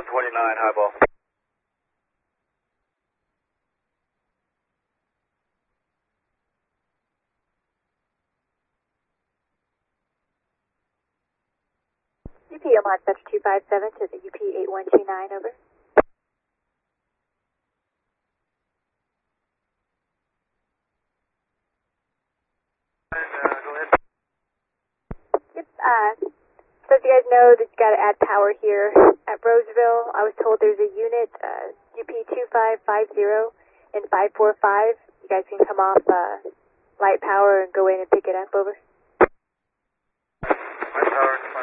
129, highball. UP Omaha Spectre 257 to the UP 8129, over. Go ahead. Yep, so if you guys know that you got to add power here at Roseville, I was told there's a unit, UP 2550 and 545. You guys can come off light power and go in and pick it up, over. Light power,